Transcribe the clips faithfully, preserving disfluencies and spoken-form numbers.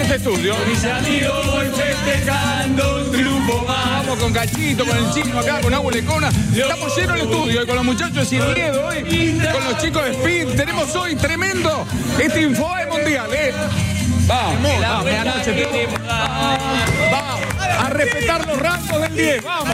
de estudio. Mis amigos voy festejando un triunfo más. Vamos con Cachito, con el chino acá, con Agua Lecona. Estamos llenos el estudio, y con los muchachos de Sin Miedo hoy, con los chicos de Speed. Tenemos hoy tremendo este Infobae Mundial, ¿eh? Vamos, vamos, buenas noches. Vamos, a respetar los rangos del diez, vamos.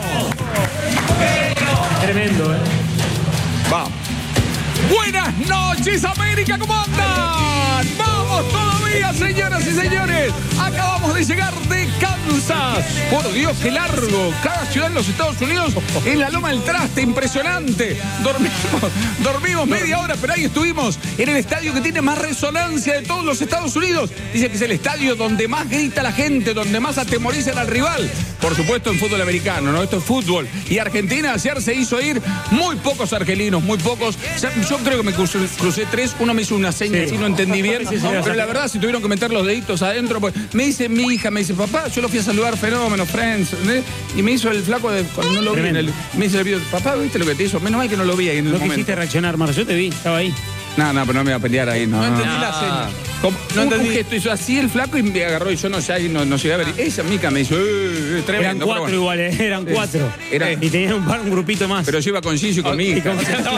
Tremendo, ¿eh? Vamos. Buenas noches, América, ¿cómo andan? Vamos todavía, señoras y señores. Acabamos de llegar de Kansas. Por Dios, qué largo. Cada ciudad en los Estados Unidos es la Loma del Traste, impresionante. Dormimos, dormimos media hora, pero ahí estuvimos en el estadio que tiene más resonancia de todos los Estados Unidos. Dice que es el estadio donde más grita la gente, donde más atemorizan al rival. Por supuesto, en fútbol americano, ¿no? Esto es fútbol. Y Argentina ayer se hizo ir muy pocos argelinos, muy pocos. Yo creo que me crucé, crucé tres. Uno me hizo una seña, así sí. No entendí bien. Sí, sí, pero la verdad, si tuvieron que meter los deditos adentro, pues me dice mi hija, me dice, papá, yo lo fui a saludar, fenómeno, friends. ¿eh? Y me hizo el flaco de cuando no lo vi. En el, me dice el video, papá, ¿viste lo que te hizo? Menos mal que no lo vi ahí en el no momento. No quisiste reaccionar, Marcio, yo te vi, estaba ahí. No, no, pero no me iba a pelear ahí, no. No entendí no. la seña. Como, no un, entendí. un gesto hizo así el flaco y me agarró y yo no ya no, no llegué a ver. Esa mica me hizo, eh, tremendo. Eran cuatro bueno. igual, eh, eran cuatro. Era, y tenían un, par, un grupito más. Pero yo iba con Gillo y con mi hija.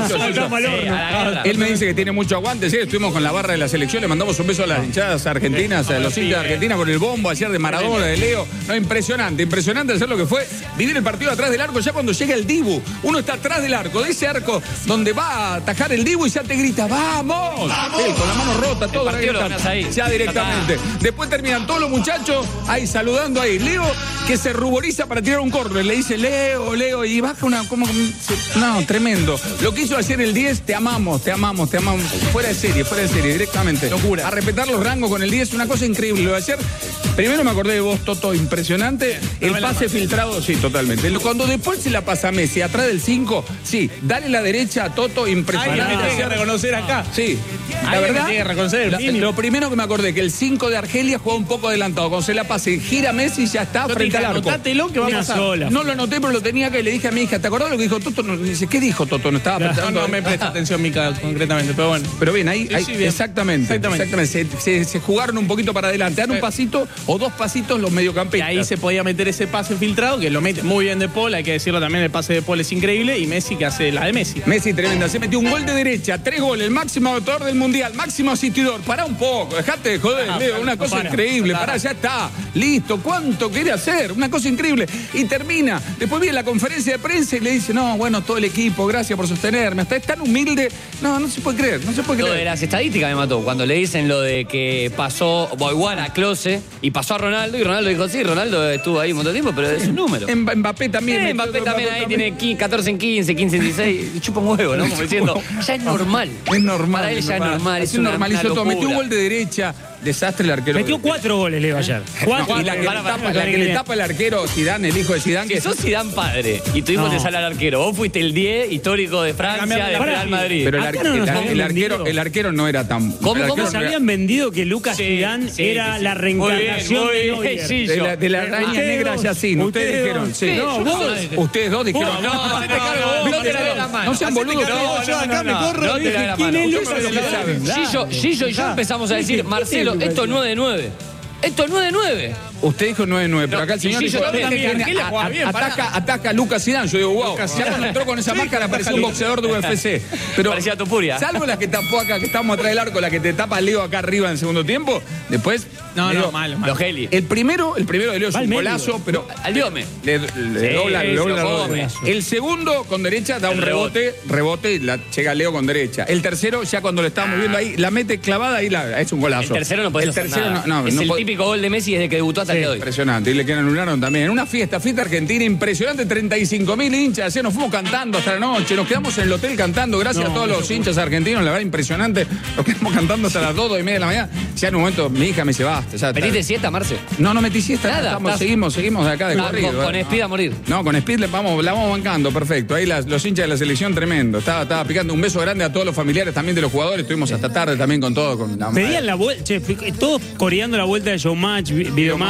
Él me dice que tiene mucho aguante. Sí, estuvimos con la barra de la selección, le mandamos un beso a las hinchadas argentinas, a los hinchas de Argentina con el bombo ayer de Maradona, de Leo. No, impresionante, impresionante hacer lo que fue vivir el partido atrás del arco. Ya cuando llega el Dibu, uno está atrás del arco, de ese arco donde va a atajar el Dibu y ya te grita, ¡vamos! ¡Vamos! Eh, con la mano rota, todo. Ahí. Ya directamente. Después terminan todos los muchachos ahí saludando ahí. Leo, que se ruboriza para tirar un córner. Le dice, Leo, Leo, y baja una... como No, tremendo. Lo que hizo ayer el diez, te amamos, te amamos, te amamos. Fuera de serie, fuera de serie, directamente. Locura. A respetar los rangos con el diez, una cosa increíble. Lo de ayer, primero me acordé de vos, Toto, impresionante. El pase filtrado, sí, totalmente. Cuando después se la pasa a Messi, atrás del cinco, sí, dale la derecha a Toto, impresionante. Ay, me tengo que reconocer acá. Sí, la Ay, verdad, me tengo que reconocer. La, lo primero que me acordé, que el cinco de Argelia juega un poco adelantado. Cuando se la pase, gira Messi y ya está Yo frente al arco. Anotátelo que va a pasar. Sola. No lo anoté, pero lo tenía que le dije a mi hija, ¿te acordás lo que dijo Toto? No, dice, ¿qué dijo Toto? No estaba no, no me presta atención, Mica, concretamente, pero bueno. Pero bien, ahí, sí, ahí sí, bien. Exactamente, exactamente. exactamente. Se, se, se jugaron un poquito para adelante. Dan un pasito o dos pasitos los Y mediocampistas. ahí se podía meter ese pase filtrado, que lo mete muy bien De Paul, hay que decirlo también, el pase de Paul es increíble, y Messi que hace la de Messi. Messi tremenda, se metió un gol de derecha, tres goles, el máximo anotador del Mundial, máximo asistidor. Pará un poco, dejate de joder, Ah, Leo, una no cosa para, increíble. no para. Pará, ya está, listo, ¿cuánto quiere hacer? Una cosa increíble. Y termina, después viene la conferencia de prensa y le dice, no, bueno, todo el equipo, gracias por sostenerme. Hasta es tan humilde, no, no se puede creer, no se puede Lo creer. de las estadísticas me mató. Cuando le dicen lo de que pasó Boiguán a Klose y pasó a Ronaldo, y Ronaldo dijo, sí, Ronaldo estuvo ahí un montón de tiempo, pero es un número. En Mbappé también. Eh, Mbappé también ahí tiene catorce en quince, quince en dieciséis. Y chupa un huevo, ¿no? Como diciendo, ya es normal. Es normal. Para él ya es normal. Es Así una, normalizó una todo. locura. Metió un gol de derecha. Desastre el arquero. Metió cuatro goles, Leo, ayer. Cuatro. No, y la que, Para, le, para, tapa, para, la que le tapa el arquero, Zidane, el hijo de Zidane. Si Que sos Zidane padre y tu hijo No. te sale al arquero, vos fuiste el diez histórico de Francia, de Pará, Real Madrid. Pero el, Acá ar- no nos el ar- habían el arquero, vendido. el arquero no era tan. ¿Cómo, el arquero cómo Nos no era- habían vendido que Lucas Sí, Zidane sí, era sí, sí. la reencarnación Muy de bien, Neuer. muy bien, sí, de yo. la, de la araña Ustedes negra dos, Yacine. Ustedes ustedes dijeron, dos. sí. Sí, No, yo vos. no. Ustedes dos dijeron. No, no, hacete cargo vos, no, no te la dé la mano. no sean boludos. No, yo acá me corro. No te la dé la ¿Quién mano. es Yo Lucas sé lo que Zidane? saben. Gillo, Gillo y yo empezamos a decir, Marcelo, esto es nueve de nueve. Esto es nueve de nueve. Usted dijo nueve nueve, pero acá el y señor sí, dijo yo también, que tiene- Argelia juega a- bien, pará. ataca, ataca a Lucas Zidane. Yo digo, wow. Ya cuando entró con esa máscara parecía un boxeador de U F C. Pero Parecía Topuria. salvo la que tapó acá, que estamos atrás del arco, la que te tapa Leo acá arriba en el segundo tiempo, después. No, Leo- no, malo, malo. Los Heli. El primero, el primero de Leo es Va al un medio. golazo, pero Al Diome. le, le Sí, dobla, le se dobla la lo rodilla. come. El segundo con derecha da un El rebote, rebote y la llega Leo con derecha. El tercero, ya cuando lo estábamos viendo ahí, la mete clavada y la, es un golazo. El tercero no podés El hacer tercero nada. no, no, es no el pod- típico gol de Messi desde que debutó hasta el día de hoy. Impresionante. Y le que anularon también. Una fiesta, fiesta argentina impresionante, treinta y cinco mil hinchas. Ayer nos fuimos cantando hasta la noche. Nos quedamos en el hotel cantando. Gracias No, a todos los hinchas argentinos. La verdad, impresionante. Nos quedamos cantando hasta las dos, dos y media de la mañana. Ya en un momento mi hija me dice, basta. Ya, ¿Metiste siesta, Marce? no, no metí siesta. Nada, Estamos, estás- seguimos, seguimos de acá de No, corrido. con, con ¿eh? Speed a morir. No, con Speed le vamos, la vamos bancando, perfecto. Ahí las- los hinchas de la selección, tremendo. Estaba, estaba picando un beso grande a todos los familiares también de los jugadores. Estuvimos hasta tarde también con todo. Con la Pedían la vuelta, che, todos coreando la vuelta de Showmatch, vi- Videomatch,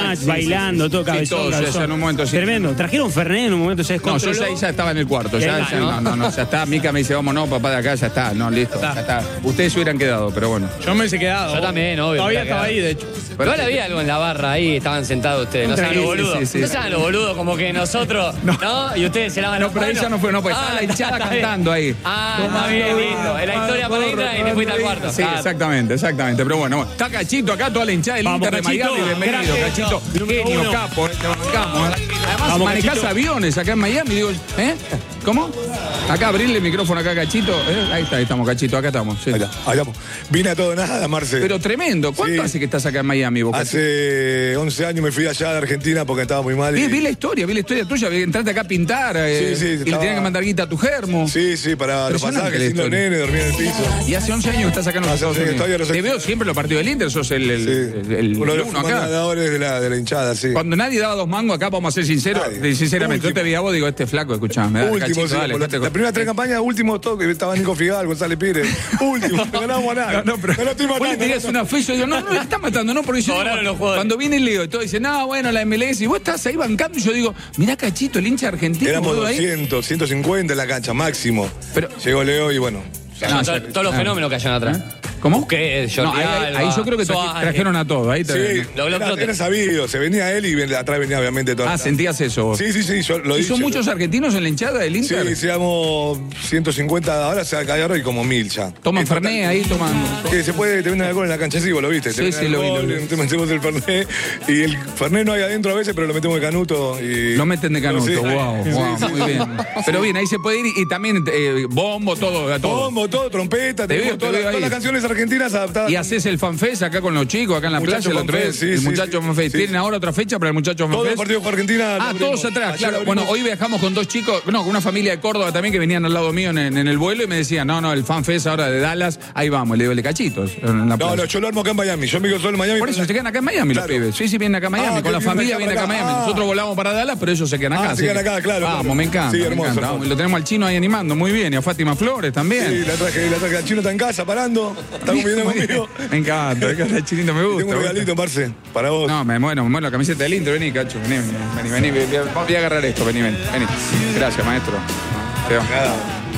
match, bailando, todo cabezón. Sí, todo, cabezón. o sea, en un momento sí. Tremendo. Trajeron Fernet en un momento, se No, yo descontroló. ya, ya estaba en el cuarto. Ya, Ya, ya- ¿no? no, no, no, ya está. Mica me dice, vamos, no, papá, de acá, ya está. No, listo, ya está. Ustedes se hubieran quedado, pero bueno. Yo me hubiese quedado. Yo también, obvio, Todavía me estaba hubiera ahí, de hecho. Pero ahora había algo en la barra ahí, estaban sentados ustedes. No sean los Sí, boludos. sí, sí, No sí. sean los boludos, como que nosotros, ¿no? Y ustedes se lavan No, los pero ahí manos. ya no fue, no, pues Ah, estaba la hinchada está bien. cantando ahí. Ah, está bien, listo. Es la historia para Indra y te fuiste al cuarto. Sí, Ah, exactamente, exactamente. Pero bueno, bueno. Está Cachito acá, toda la hinchada del Vamos, Inter de Cachito. Miami. Bienvenido, Gracias. Cachito. Número Genio, uno. capo, eh, te bancamos. Además, Vamos, manejás Cachito. aviones acá en Miami. Digo, ¿eh? ¿Cómo? Acá, abrirle el micrófono acá, Cachito. ¿eh? Ahí está, ahí estamos, Cachito, acá estamos. sí. Ahí está, ahí estamos. Vine a todo nada, Marce. Pero tremendo. ¿Cuánto Sí. hace que estás acá en Miami, vos, Cachito? Hace once años me fui allá de Argentina porque estaba muy mal. y- Vi, vi la historia, vi la historia tuya. Vi- Entraste acá a pintar. eh, Sí, sí, Y le estaba- tenían que mandar guita a tu germo. Sí, sí, para los Impresionante pasajes, la sin los historia. nenes, dormía en el piso. Y hace once años que estás acá en los Hace Estados once años, Unidos. todavía no sé- Te veo siempre en los partidos del Inter, sos el, el, Sí. el- el- Uno de el los uno acá. fundadores de la, de la hinchada, sí. Cuando nadie daba dos mangos acá, vamos a ser sinceros, Nadie. sinceramente, yo Último. te vi a vos, digo, este flaco, escuchame. dale, Último, Cachito, sí. dale, por la, date- la primera tres campañas, último toque, estaba Nico Figal, González Pires. Último, no ganamos a nada. No, no, pero no lo estoy vos le matando. tirás una fe y yo digo, no, no la está matando, no, porque yo Sobraron digo, los jugadores. cuando viene el Leo y todo dice, no, bueno, la M L S, y vos estás ahí bancando, y yo digo, mirá Cachito, el hincha argentino. Éramos boludo, ahí. doscientos, ciento cincuenta en la cancha, máximo. Pero- Llegó Leo y bueno. No, to- ya- todos los ah. fenómenos que hayan atrás. ¿Cómo? Busquets, No, Jordi ahí, ahí- Alba, ahí yo creo que traje- Suárez. trajeron a todos. Ahí Sí, te- Lo- lo- era, lo- era sabido, se venía él y ven- atrás venía obviamente todo. Ah, sentías eso vos. Sí, sí, sí, yo lo ¿Y dije. son muchos argentinos en la hinchada del Inter? Sí, seamos ciento cincuenta, ahora se agarró y como mil ya. Toman En Fernet total- ahí, toman... Que se puede, te venden alcohol en la cancha, sí, vos lo viste. Sí, te venden sí, lo vi, lo alcohol, vi. Te metemos el Fernet. Y el Fernet no hay adentro a veces, pero lo metemos de canuto. Y... Lo meten de canuto, Sí. wow, wow, muy bien. Pero bien, ahí se puede ir y, y también eh, bombo, todo, a todo. Bombo, todo, trompeta, Te tenemos veo, te todas, veo las- ahí. todas las canciones argentinas adaptadas. Y haces el fanfest acá con los chicos, acá en la Muchacho playa, el otro día, fanfest, sí, el sí, muchacho sí. fanfest. Sí. ¿Tienen ahora otra fecha para el muchacho Todos los fanfest? partidos con Argentina. Ah, lo todos abrimos. atrás, Ayer claro. abrimos. Bueno, hoy viajamos con dos chicos, no, con una familia de Córdoba también que venían al lado mío en, en el vuelo y me decían, no, no, el fanfest ahora de Dallas, ahí vamos, le digo, le cachitos. En la No, playa. no, yo lo armo acá en Miami. Yo me quedo solo en Miami. Por eso se quedan acá en Miami Claro. los pibes. Sí, sí, vienen acá en Miami. Ah, con la que familia vienen vienen acá acá en para Miami. acá. Ah. Nosotros volamos para Dallas, pero ellos se quedan acá. Ah, se así quedan que- acá, claro, Vamos, claro. me encanta. Sí, me hermoso, encanta. hermoso. Y lo tenemos al chino ahí animando, muy bien. Y a Fátima Flores también. Sí, la traje, la traje. El chino está en casa parando. Está comiendo Muy bien. conmigo. Me encanta, me encanta el chinito, me gusta. Tengo un me gusta. regalito, Marce, para vos. No, me muero, me muero la camiseta del Inter. Vení, cacho, vení, vení, vení, vení, voy a- voy a agarrar esto, vení, vení, vení. Gracias, maestro. Te va. Nada.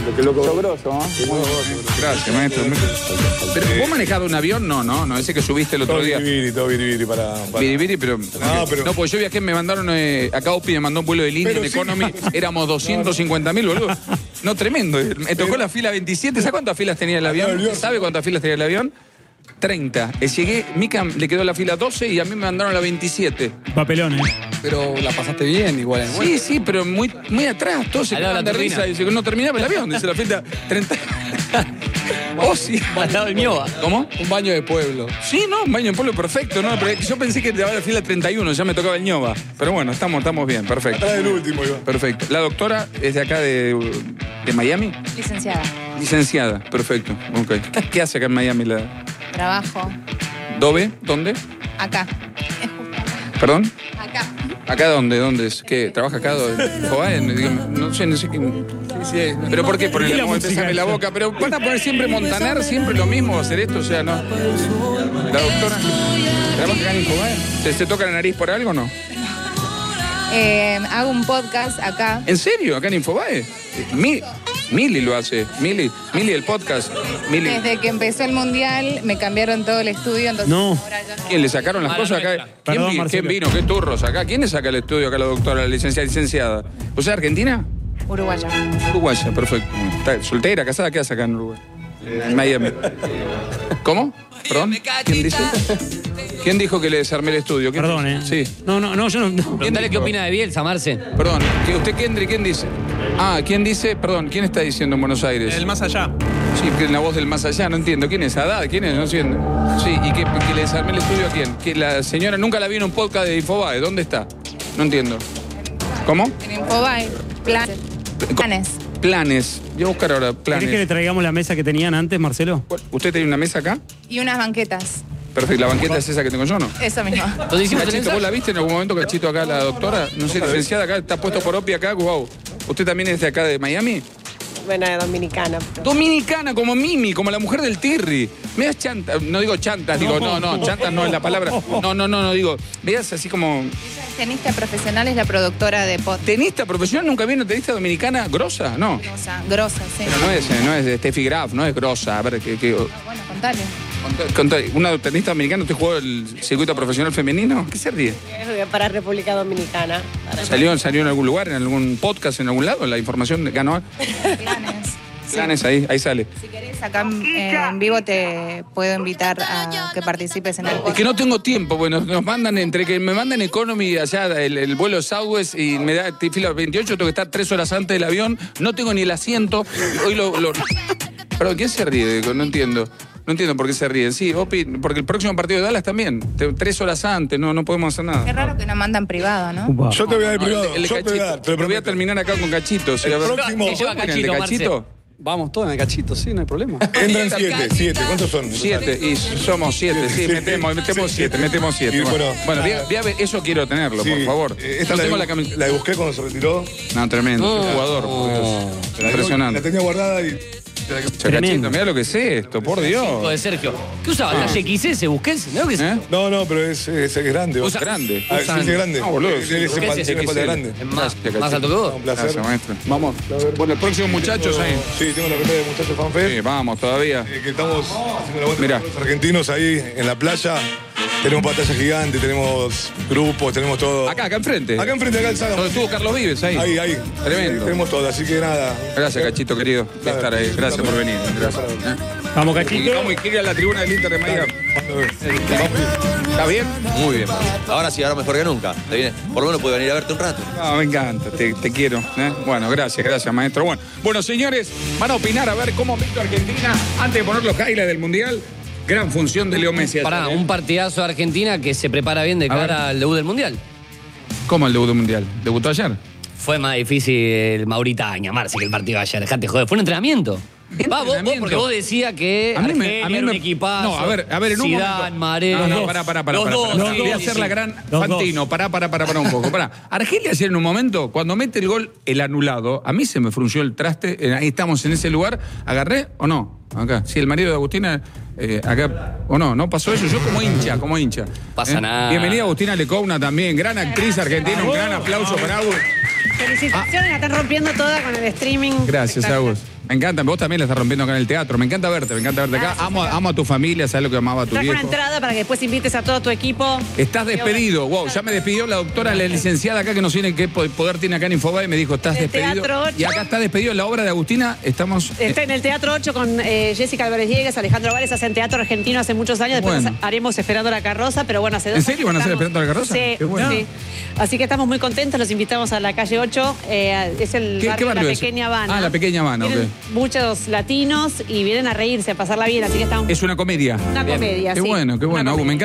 Gracias, maestro. Pero vos manejado un avión, no, no, no, ese que subiste el otro Todo día. biribiri, todo biribiri para... para... Biribiri, pero. No, pero- No, pues yo viajé, me mandaron. Eh, acá Opi me mandó un vuelo de línea Pero en sí. Economy. Éramos doscientos cincuenta mil, boludo. No, tremendo. Me tocó la fila veintisiete. ¿Sabes cuántas filas tenía el avión? nervioso. ¿Sabe cuántas filas tenía el avión? treinta. Eh, Llegué, Mica le quedó la fila doce y a mí me mandaron la veintisiete. Papelón, ¿eh? Pero la pasaste bien, igual. en Sí, sí, pero muy, muy atrás. Todos se Al lado de cagan la de turbina. risa. Dice que no terminaba el avión. Dice la fila treinta. Oh, sí. Al lado del Mioba. ¿Cómo? Un baño de pueblo. Sí, no, un baño en pueblo perfecto, ¿no? Pero yo pensé que te daba la fila treinta y uno, ya me tocaba el ñoba. Pero bueno, estamos, estamos bien, perfecto. Atrás del último, Iván. Perfecto. La doctora es de acá de, de Miami, Licenciada. licenciada, perfecto. Ok. ¿Qué, qué hace acá en Miami la Trabajo Dove? ¿Dónde? acá. ¿Perdón? Acá. ¿Acá dónde? ¿Dónde es? ¿Qué? ¿Trabaja acá? ¿En Joven? Dígame, no sé, no sé qué. ¿Pero por qué ¿Y ponerle la la música la esa? boca? ¿Pero van a poner siempre Montaner, siempre lo mismo, hacer esto? O sea, ¿no? La doctora trabaja acá en Infobae. ¿Se, ¿Se toca la nariz por algo o no? Eh, hago un podcast acá. ¿En serio? ¿Acá en Infobae? Mi, Mili lo hace. Mili, Mili el podcast. Mili. Desde que empezó el mundial me cambiaron todo el estudio, entonces No. ahora ya no. ¿Quién le sacaron las Mala cosas acá? nuestra. ¿Quién, Perdón, vi- Marcelo. ¿Quién vino? ¿Qué turros acá? ¿Quién le saca el estudio acá a la doctora, la licenciada, licenciada? ¿Vos sos argentina? Uruguaya. Uruguaya, perfecto. ¿Está soltera, casada? ¿Qué hace acá en Uruguay? En Miami. ¿Cómo? ¿Perdón? ¿Quién dice? ¿Quién dijo que le desarmé el estudio? ¿Quién Perdón, dice? ¿eh? Sí. No, no, no, yo no. no. Preguntale qué opina de Bielsa, Marce. Perdón, ¿que ¿usted quién, quién dice? Ah, ¿quién dice? Perdón, ¿quién está diciendo en Buenos Aires? El más allá. Sí, que en la voz del más allá, no entiendo. ¿Quién es? ¿Haddad? ¿Quién es? No entiendo. Sí, ¿y que, que le desarmé el estudio a quién? Que la señora nunca la vi en un podcast de Infobae. ¿Dónde está? No entiendo. ¿Cómo? En Infobae. Plan- Planes. Planes. Voy a buscar ahora ¿Querés que le planes. traigamos la mesa que tenían antes, Marcelo? ¿Usted tiene una mesa acá? Y unas banquetas. Perfecto, la banqueta es esa que tengo yo, ¿no? Eso mismo. Entonces hicimos el Cachito, ¿vos la ensayo. viste en algún momento, Cachito, acá, la doctora? No sé, licenciada acá, está puesto por Opi acá, wow. ¿Usted también es de acá de Miami? Bueno, dominicana. Dominicana, como Mimi, como la mujer del Tirri. medias chantas, no digo chantas, digo, no, no, chantas no es la palabra. No, no, no, no, digo, medias así como. Tenista profesional, es la productora de podcast. ¿Tenista profesional? ¿Nunca vino tenista dominicana grosa? No. Grosa, grosa, sí. Pero no es, no es de Steffi Graf, no es grosa. A ver, ¿qué, qué, Ah, bueno, contale. contá- contá, ¿una tenista dominicana te jugó el circuito profesional femenino? ¿Qué se ríe? Para República Dominicana. Para- ¿Salió, ¿Salió en algún lugar, en algún podcast, en algún lado? ¿La información ganó? Planes. Planes, ahí, ahí sale. Si querés, acá en, eh, en vivo te puedo invitar a que participes en el Es podcast. que no tengo tiempo, bueno, nos mandan entre que me mandan Economy allá, el, el vuelo Southwest y me da fila veintiocho, tengo que estar tres horas antes del avión, no tengo ni el asiento. Hoy lo. lo... Perdón, ¿quién se ríe? No entiendo. No entiendo por qué se ríen. Sí, Opi, porque el próximo partido de Dallas también. Te- Tres horas antes, no, no podemos hacer Qué nada. raro que no mandan privado, ¿no? Upa. Yo te voy a dar privado. El, el Yo te voy a dar, cachito. te lo Pero voy a prometo. terminar acá con cachitos. El a ver. próximo. Se lleva ¿Ponen el cachito, de Marce. cachito? Vamos todos en el cachito, sí, no hay problema. Entran siete, siete. ¿Cuántos son? Siete, y somos siete, sí, metemos, metemos siete, metemos siete. Y Bueno, bueno, bueno, voy a- voy a ver, eso quiero tenerlo, Sí, por favor. eh, Esta No la, tengo de- la camiseta. la de busqué cuando se retiró. No, tremendo, qué jugador, por Dios. La, Impresionante. la tenía guardada y. Chacachito, mirá lo que es esto, por Hijo Dios. de Sergio. ¿Qué usaba? ¿Talle X S? ¿Busqués? ¿No? ¿Qué es? ¿Eh? No, no, pero es, es, es grande. Usa grande. Ah, sí, sí, es grande. Ah, boludo. Él- él es ¿Qué empa- es tiene ese? espalda grande. Es más, Gracias, más alto que vos. Un placer. Gracias, maestro. Vamos. Bueno, el próximo muchachos ahí. Sí, tengo la primera de muchachos fanfest. Sí, vamos, todavía. Eh, que estamos haciendo la vuelta Mirá. con los argentinos ahí en la playa. Tenemos pantalla gigante, tenemos grupos, tenemos todo. Acá, acá enfrente. Acá enfrente, acá el Donde salón. estuvo Carlos Vives, ahí. Ahí, ahí. Tremendo. Eh, tenemos todo, así que nada. Gracias, Cachito, querido, de estar ahí. Gracias por venir. Gracias. Vamos, Y cachito. vamos a ir a la tribuna del Inter de Miami. ¿Está bien? Muy bien. Ahora sí, ahora mejor que nunca. Te viene- Por lo menos puede venir a verte un rato. No, me encanta, te, te quiero. ¿eh? Bueno, gracias, gracias, maestro. Bueno, bueno, señores, van a opinar a ver cómo han visto Argentina antes de poner los highlights del Mundial. Gran función de Leo Messi. Pará, ayer, ¿eh? un partidazo de Argentina que se prepara bien de A ver. cara al debut del Mundial. ¿Cómo el debut del Mundial? ¿Debutó ayer? Fue más difícil el Mauritania, Marce, que el partido de ayer. Dejate joder. Fue un entrenamiento. Va, vos, vos, Entrenamiento. porque vos decías que A mí me- Argelia a mí era un me- equipazo. No, a ver, a ver, en un Zidane, momento. Mareo. No, no, pará, pará, pará. Los pará, dos, pará. sí, Voy a sí, hacer sí. la gran Los Fantino. Pará, pará, pará, pará un poco. Pará. Argelia ayer en un momento, cuando mete el gol, el anulado, a mí se me frunció el traste. eh, Ahí estamos en ese lugar. ¿Agarré o no? Acá. Sí, el marido de Agustina, eh, acá. ¿O no? ¿No pasó eso? Yo como hincha, como hincha. Pasa nada. Bienvenida Agustina Lecowna también. Gran actriz argentina. Un gran aplauso para Agus. Felicitaciones, la están rompiendo toda con el streaming. Gracias, Agus. Me encanta, vos también la estás rompiendo acá en el teatro. Me encanta verte, me encanta verte acá. Gracias, Amo, acá. amo a tu familia, sabes lo que amaba a tu Traje una viejo. entrada para que después invites a todo tu equipo. Estás despedido, wow, ya me despidió la doctora, la licenciada acá que no tiene qué po- poder tiene acá en Infobae, me dijo, estás Del despedido. Teatro ocho. Y acá está despedido en la obra de Agustina, estamos... eh, Está en el Teatro ocho con eh, Jessica Álvarez Diegues, Alejandro Vález, hacen teatro argentino hace muchos años. Después Bueno. haremos Esperando la Carroza, pero bueno, hace dos ¿En serio van a hacer estamos- Esperando la Carroza? Sí, Qué bueno. sí. Así que estamos muy contentos, los invitamos a la calle ocho. eh, es el ¿Qué- barrio, qué barrio La es? Pequeña Habana. Ah, La Pequeña Habana, Vienen ok. muchos latinos y vienen a reírse, a pasarla bien, así que estamos... es una comedia. Una comedia, Qué sí. bueno, qué Una bueno, Agus, me comedia. encanta.